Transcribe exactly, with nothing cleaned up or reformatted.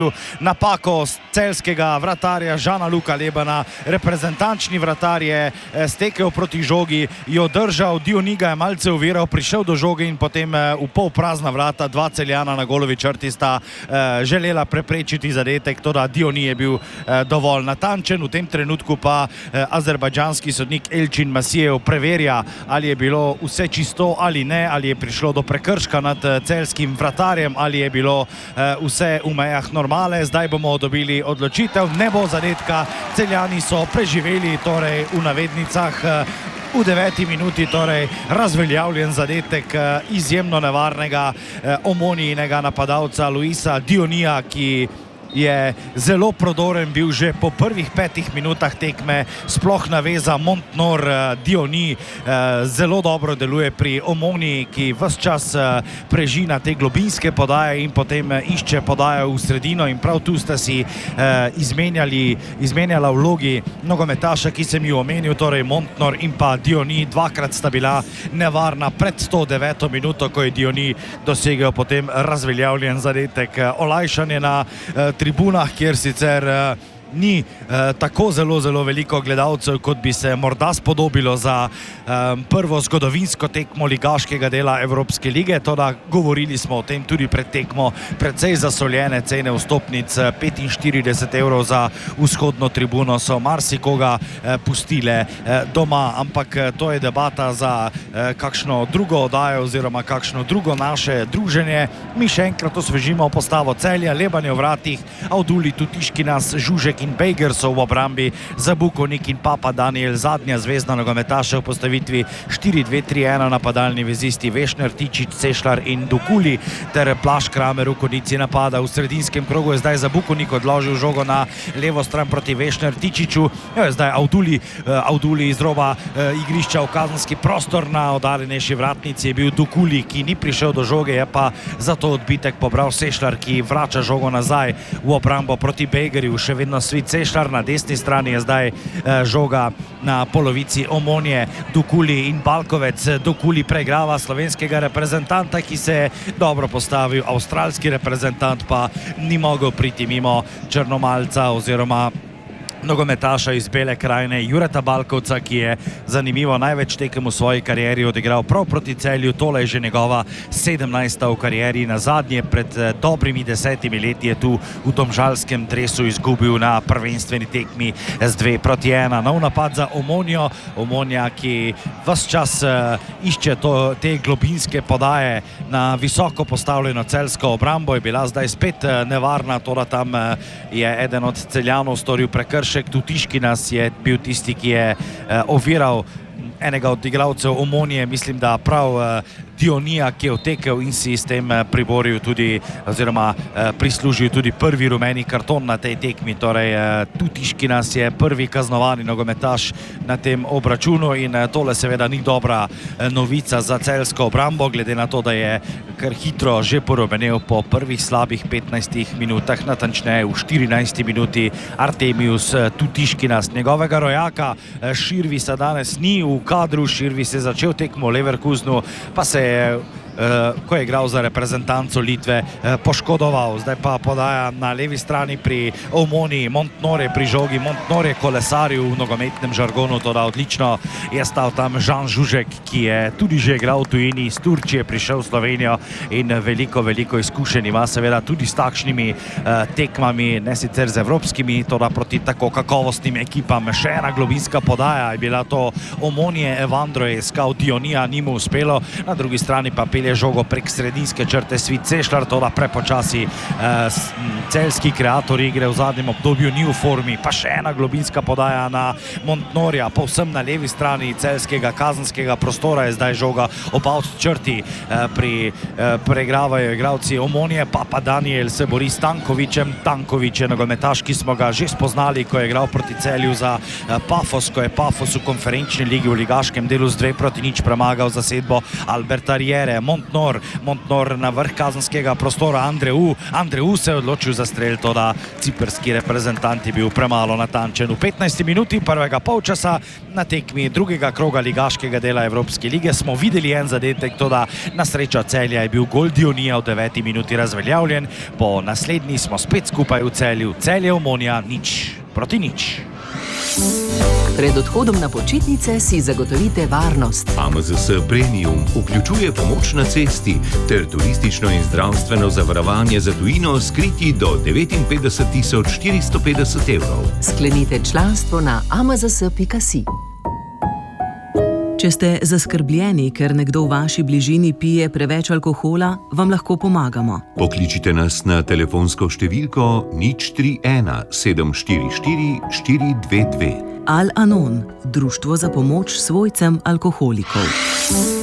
napako celjskega vratarja Žana Luka Lebana. Reprezentančni vratar je stekel proti žogi, jo držal, Dioni ga je malce oviral, prišel do žoge in potem v pol prazna vrata dva Celjana na golovi črti sta želela preprečiti zadetek, toda Dioni je bil dovolj natančen. V tem trenutku pa azerbajdžanski sodnik Elčin Masijev preverja, ali je bilo vse čisto ali ne, ali je prišlo do prekrška nad celjskim vratarjem, ali je bilo vse v mejah normalno. Zdaj bomo dobili odločitev, ne bo zadetka, Celjani so preživeli, torej v navednicah v deveti minuti, torej razveljavljen zadetek izjemno nevarnega Omonijinega napadalca Luisa Dionija, ki je zelo prodoren bil že po prvih petih minutah tekme, sploh naveza Montnor Dioni zelo dobro deluje pri Omoniji, ki ves čas preži na te globinske podaje in potem išče podajo v sredino in prav tu sta si izmenjali, izmenjala vlogi nogometaša, ki sem ju omenil, torej Montnor in pa Dioni. Dvakrat sta bila nevarna pred sto deveto minuto, ko je Dioni dosegel potem razveljavljen zadetek. Olajšanje na tribunah, kjer sicer uh, ni uh, tako zelo, zelo veliko gledalcev, kot bi se morda spodobilo za um, prvo zgodovinsko tekmo ligaškega dela Evropske lige. Toda govorili smo o tem tudi pred tekmo, precej zasoljene cene vstopnic, petinštirideset evrov za vzhodno tribuno so marsikoga uh, pustile uh, doma, ampak uh, to je debata za uh, kakšno drugo oddajo oziroma kakšno drugo naše druženje. Mi še enkrat osvežimo postavo Celja, Leban je v vratih, Avduli, Tutiškinas, Žužek in Bejger so v obrambi, Zabukovnik in Papa Daniel, zadnja zvezda nogometaša v postavitvi štiri dve tri ena, napadalni vezisti Vešner, Tičič, Cešlar in Dukuli ter Plaš Kramer v konici napada. V sredinskem krogu je zdaj Zabukovnik odložil žogo na levo stran proti Vešner Tičiču. Jo je zdaj Avduli, Avduli iz roba igrišča v kazenski prostor, na oddaljenejši vratnici je bil Dukuli, ki ni prišel do žoge, je pa zato odbitek pobral Cešlar, ki vrača žogo nazaj v obrambo proti Bejgerju. Še vedno Svit Cešlar, na desni strani je zdaj eh, žoga na polovici Omonije, Dukuli in Balkovec. Dukuli preigrava slovenskega reprezentanta, ki se je dobro postavil, avstralski reprezentant pa ni mogel priti mimo Črnomalca oziroma nogometaša iz Bele krajine Jureta Balkovca, ki je zanimivo največ tekem v svoji karieri odigral prav proti Celju. Tole je že njegova sedemnajsta v karieri. Na zadnje pred dobrimi desetimi leti je tu v domžalskem dresu izgubil na prvenstveni tekmi z dve proti ena. Nov napad za Omonijo, Omonija, ki ves čas uh, išče to, te globinske podaje na visoko postavljeno celjsko obrambo, je bila zdaj spet uh, nevarna, toda tam uh, je eden od Celjanov storil prekršek. Tutiškinas je bil tisti, ki je uh, oviral enega od igralcev Omonije, mislim, da prav uh, Dionija, ki je otekel in si s tem uh, priboril tudi, oziroma uh, prislužil tudi prvi rumeni karton na tej tekmi. Torej, uh, Tutiškinas je prvi kaznovani nogometaš na tem obračunu in uh, tole seveda ni dobra uh, novica za celjsko obrambo, glede na to, da je kar hitro že porumenel po prvih slabih petnajstih minutah, natančneje v štirinajsti minuti Artemius uh, Tutiškinas. Njegovega rojaka uh, Širvisa danes ni v kadru. Širvis je začel tekmo v Leverkusenu, pa se je Uh, ko je igral za reprezentanco Litve, uh, poškodoval. Zdaj pa podaja na levi strani pri Omoniji. Montnor je pri žogi, Montnor je kolesaril v nogometnem žargonu, toda odlično je stal tam Žan Žužek, ki je tudi že igral v tujini, iz Turčije prišel v Slovenijo in veliko, veliko izkušenj ima seveda tudi s takšnimi uh, tekmami, ne sicer z evropskimi, toda proti tako kakovostnim ekipam. Še ena globinska podaja je bila to Omonije, Evandro je iskal Dionija, ni mu uspelo, na drugi strani pa je žogo prek sredinske črte Svit Cešlar, toda prepočasi eh, celjski kreator igre v zadnjem obdobju ni v formi. Pa še ena globinska podaja na Montnorja, povsem na levi strani celjskega kazenskega prostora je zdaj žoga ob out črti. Eh, pri eh, preigravajo igralci Omonije, Papa Daniel se bori s Tankovićem. Tanković je nogometaš, ki smo ga že spoznali, ko je igral proti Celju za eh, Pafos, ko je Pafos v konferenčni ligi v ligaškem delu z dve proti nič premagal zasedbo Alberta Riere. Montnor. Montnor na vrh kazenskega prostora, Andreu. Andreu se je odločil za strel, toda ciprski reprezentant je bil premalo natančen. V petnajsti minuti prvega polčasa na tekmi drugega kroga ligaškega dela Evropske lige smo videli en zadetek, toda na srečo Celja je bil gol Dionija v deveti minuti razveljavljen. Po naslednji smo spet skupaj v Celju. Celje Omonja nič proti nič. Pred odhodom na počitnice si zagotovite varnost. A M Z S Premium vključuje pomoč na cesti ter turistično in zdravstveno zavarovanje za tujino s kriti do devetinpetdeset tisoč štiristo petdeset evrov. Sklenite članstvo na a m z s pika si. Če ste zaskrbljeni, ker nekdo v vaši bližini pije preveč alkohola, vam lahko pomagamo. Pokličite nas na telefonsko številko nič tri ena sedem štiri štiri štiri dve dve. Al Anon, društvo za pomoč svojcem alkoholikov.